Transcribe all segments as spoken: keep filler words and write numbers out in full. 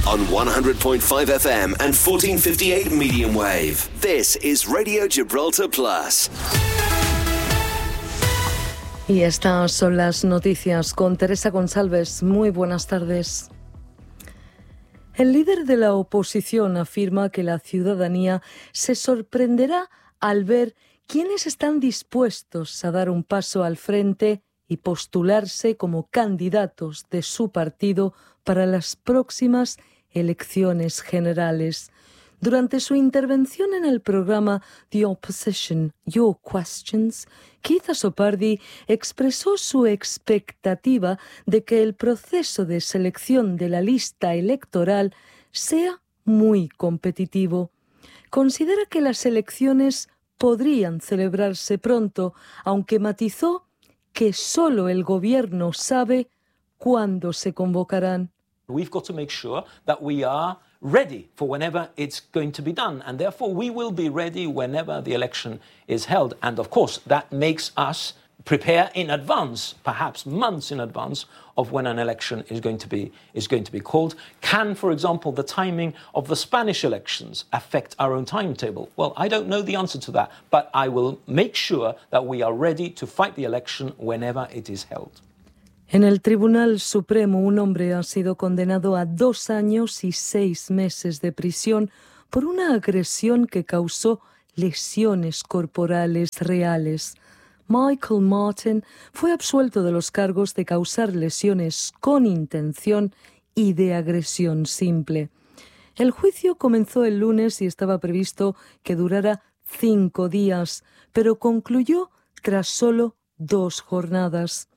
on one hundred point five F M and fourteen fifty-eight medium wave. This is Radio Gibraltar Plus. Y estas son las noticias con Teresa González. Muy buenas tardes. El líder de la oposición afirma que la ciudadanía se sorprenderá al ver quiénes están dispuestos a dar un paso al frente y postularse como candidatos de su partido para las próximas elecciones generales. Durante su intervención en el programa The Opposition, Your Questions, Keith Azzopardi expresó su expectativa de que el proceso de selección de la lista electoral sea muy competitivo. Considera que las elecciones podrían celebrarse pronto, aunque matizó que solo el gobierno sabe cuándo se convocarán. We've got to make sure that we are ready for whenever it's going to be done, and therefore we will be ready whenever the election is held. And of course, that makes us prepare in advance, perhaps months in advance, of when an election is going to be is going to be called. Can, for example, the timing of the Spanish elections affect our own timetable? Well, I don't know the answer to that, but I will make sure that we are ready to fight the election whenever it is held. En el Tribunal Supremo, un hombre ha sido condenado a dos años y seis meses de prisión por una agresión que causó lesiones corporales reales. Michael Martin fue absuelto de los cargos de causar lesiones con intención y de agresión simple. El juicio comenzó el lunes y estaba previsto que durara cinco días, pero concluyó tras solo dos jornadas.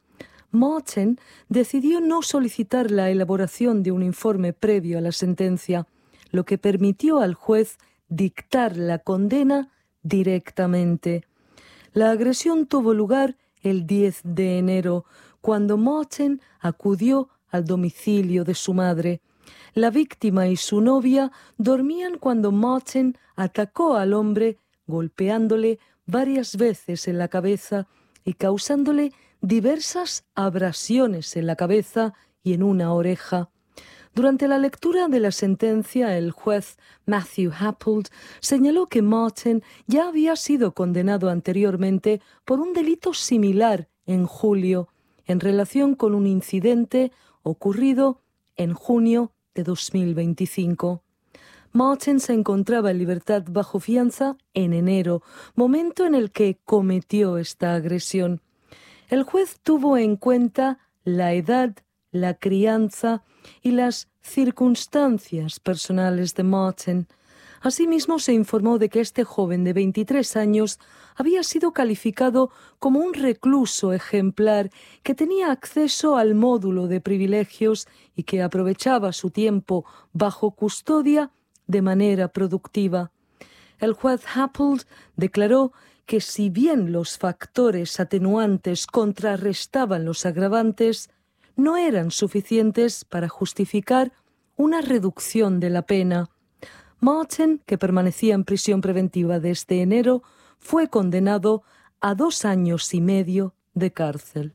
Martin decidió no solicitar la elaboración de un informe previo a la sentencia, lo que permitió al juez dictar la condena directamente. La agresión tuvo lugar el diez de enero, cuando Martin acudió al domicilio de su madre. La víctima y su novia dormían cuando Martin atacó al hombre, golpeándole varias veces en la cabeza y causándole diversas abrasiones en la cabeza y en una oreja. Durante la lectura de la sentencia, el juez Matthew Happold señaló que Martin ya había sido condenado anteriormente por un delito similar en julio, en relación con un incidente ocurrido en junio de dos mil veinticinco. Martin se encontraba en libertad bajo fianza en enero, momento en el que cometió esta agresión. El juez tuvo en cuenta la edad, la crianza y las circunstancias personales de Martin. Asimismo, se informó de que este joven de veintitrés años había sido calificado como un recluso ejemplar que tenía acceso al módulo de privilegios y que aprovechaba su tiempo bajo custodia de manera productiva. El juez Happold declaró que si bien los factores atenuantes contrarrestaban los agravantes, no eran suficientes para justificar una reducción de la pena. Martin, que permanecía en prisión preventiva desde enero, fue condenado a dos años y medio de cárcel.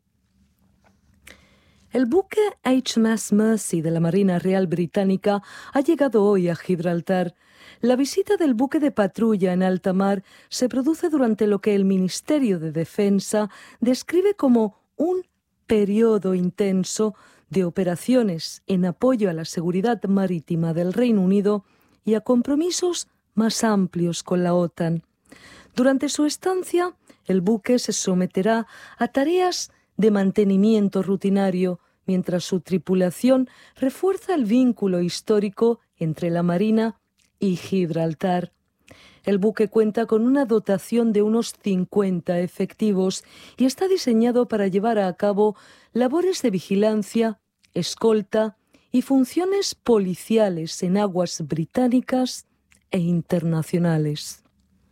El buque H M S Mercy de la Marina Real Británica ha llegado hoy a Gibraltar. La visita del buque de patrulla en alta mar se produce durante lo que el Ministerio de Defensa describe como un periodo intenso de operaciones en apoyo a la seguridad marítima del Reino Unido y a compromisos más amplios con la OTAN. Durante su estancia, el buque se someterá a tareas de mantenimiento rutinario, mientras su tripulación refuerza el vínculo histórico entre la Marina y Gibraltar. El buque cuenta con una dotación de unos cincuenta efectivos y está diseñado para llevar a cabo labores de vigilancia, escolta y funciones policiales en aguas británicas e internacionales.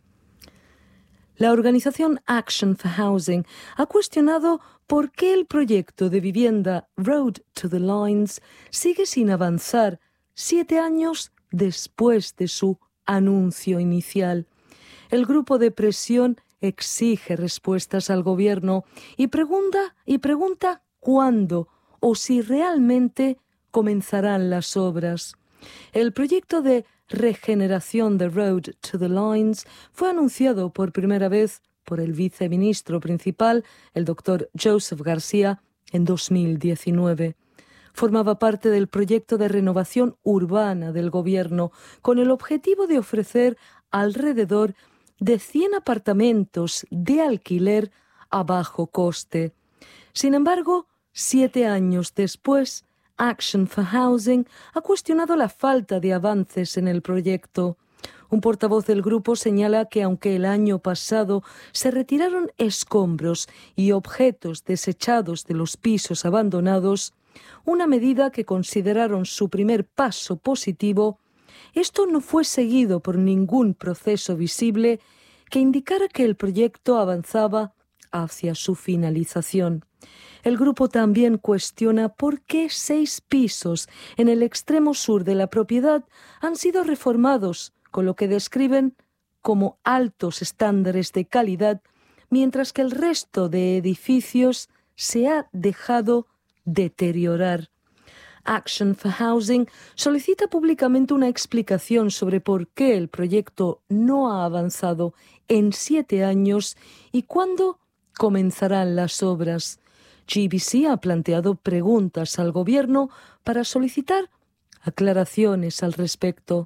La organización Action for Housing ha cuestionado por qué el proyecto de vivienda Road to the Lines sigue sin avanzar siete años después de su anuncio inicial. El grupo de presión exige respuestas al gobierno y pregunta, y pregunta cuándo o si realmente comenzarán las obras. El proyecto de regeneración de Road to the Lines fue anunciado por primera vez por el viceministro principal, el doctor Joseph García, en dos mil diecinueve. Formaba parte del proyecto de renovación urbana del gobierno, con el objetivo de ofrecer alrededor de cien apartamentos de alquiler a bajo coste. Sin embargo, siete años después, Action for Housing ha cuestionado la falta de avances en el proyecto. Un portavoz del grupo señala que aunque el año pasado se retiraron escombros y objetos desechados de los pisos abandonados, una medida que consideraron su primer paso positivo, esto no fue seguido por ningún proceso visible que indicara que el proyecto avanzaba hacia su finalización. El grupo también cuestiona por qué seis pisos en el extremo sur de la propiedad han sido reformados con lo que describen como altos estándares de calidad, mientras que el resto de edificios se ha dejado deteriorar. Action for Housing solicita públicamente una explicación sobre por qué el proyecto no ha avanzado en siete años y cuándo comenzarán las obras. G B C ha planteado preguntas al gobierno para solicitar aclaraciones al respecto.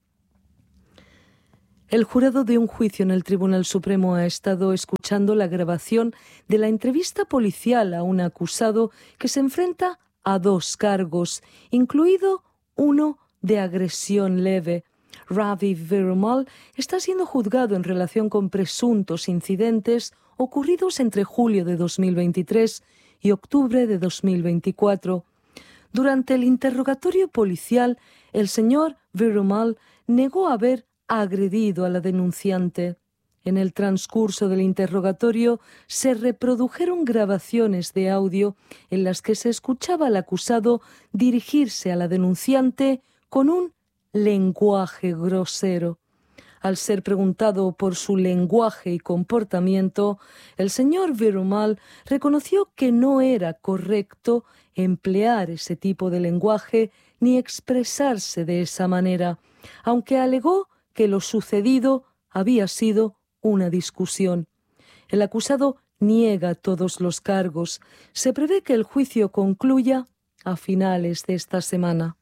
El jurado de un juicio en el Tribunal Supremo ha estado escuchando la grabación de la entrevista policial a un acusado que se enfrenta a dos cargos, incluido uno de agresión leve. Ravi Verumal está siendo juzgado en relación con presuntos incidentes ocurridos entre julio de dos mil veintitrés y octubre de dos mil veinticuatro. Durante el interrogatorio policial, el señor Verumal negó haber agredido a la denunciante. En el transcurso del interrogatorio se reprodujeron grabaciones de audio en las que se escuchaba al acusado dirigirse a la denunciante con un lenguaje grosero. Al ser preguntado por su lenguaje y comportamiento, el señor Verumal reconoció que no era correcto emplear ese tipo de lenguaje ni expresarse de esa manera, aunque alegó que lo sucedido había sido una discusión. El acusado niega todos los cargos. Se prevé que el juicio concluya a finales de esta semana.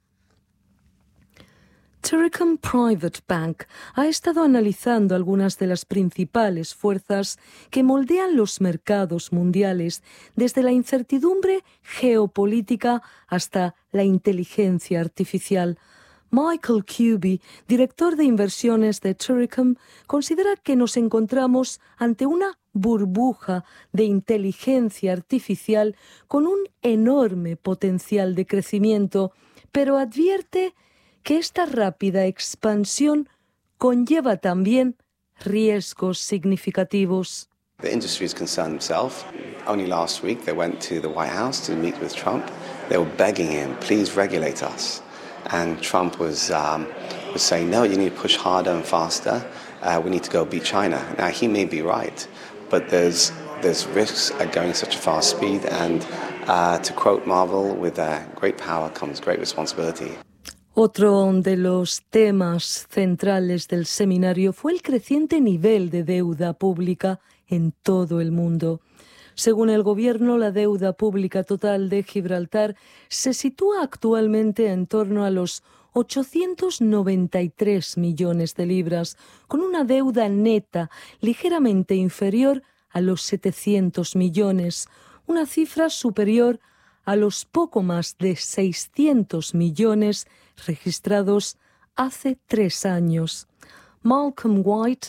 Telecom Private Bank ha estado analizando algunas de las principales fuerzas que moldean los mercados mundiales, desde la incertidumbre geopolítica hasta la inteligencia artificial. Michael Kuby, director de inversiones de Telecom, considera que nos encontramos ante una burbuja de inteligencia artificial con un enorme potencial de crecimiento, pero advierte que esta rápida expansión conlleva también riesgos significativos. The industry is concerned themselves. Only last week they went to the White House to meet with Trump. They were begging him, please regulate us. And Trump was um, was saying, no, you need to push harder and faster. Uh, we need to go beat China. Now, he may be right, but there's there's risks at going such a fast speed. And uh, to quote Marvel, with uh, great power comes great responsibility. Otro de los temas centrales del seminario fue el creciente nivel de deuda pública en todo el mundo. Según el gobierno, la deuda pública total de Gibraltar se sitúa actualmente en torno a los ochocientos noventa y tres millones de libras, con una deuda neta ligeramente inferior a los setecientos millones, una cifra superior a los poco más de seiscientos millones registrados hace tres años. Malcolm White,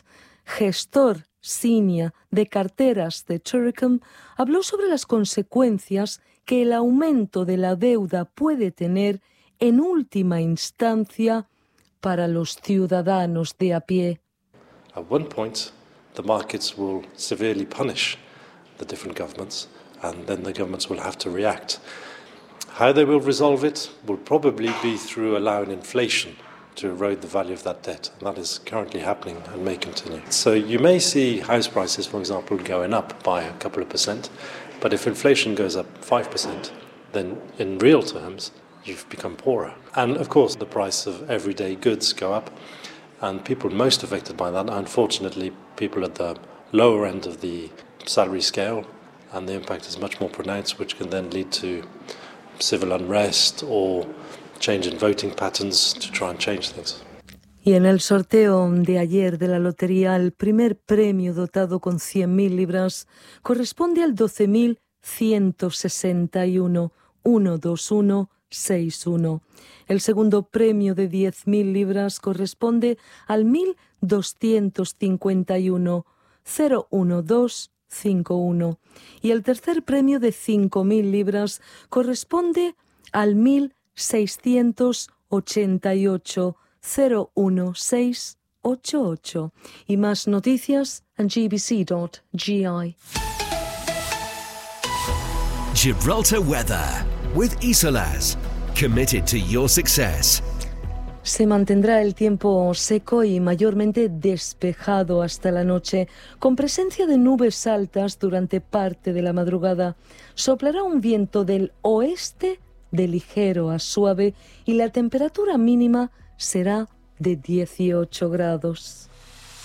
gestor senior de carteras de Telecom, habló sobre las consecuencias que el aumento de la deuda puede tener en última instancia para los ciudadanos de a pie. At one point, the markets will severely punish the different governments, and then the governments will have to react. How they will resolve it will probably be through allowing inflation to erode the value of that debt, and that is currently happening and may continue. So you may see house prices, for example, going up by a couple of percent, but if inflation goes up five percent, then in real terms, you've become poorer. And of course, the price of everyday goods go up, and people most affected by that are unfortunately people at the lower end of the salary scale, and the impact is much more pronounced, which can then lead to civil unrest or change in voting patterns to try and change things. Y en el sorteo de ayer de la lotería, el primer premio dotado con cien mil libras corresponde al doce mil ciento sesenta y uno, uno dos uno seis uno. El segundo premio de diez mil libras corresponde al mil doscientos cincuenta y uno, cero uno dos cinco uno. Y el tercer premio de cinco mil libras corresponde al mil seiscientos ochenta y ocho, cero uno seis ocho ocho. Y más noticias en g b c dot g i. Gibraltar weather with Isolas, committed to your success. Se mantendrá el tiempo seco y mayormente despejado hasta la noche, con presencia de nubes altas durante parte de la madrugada. Soplará un viento del oeste de ligero a suave y la temperatura mínima será de dieciocho grados.